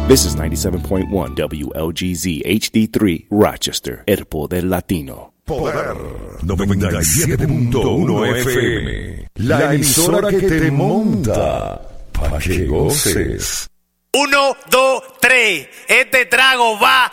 This is 97.1 WLGZ HD3 Rochester, El Poder Latino. Poder 97.1 FM. La emisora que te monta para que goces. 1, 2, 3. Este trago va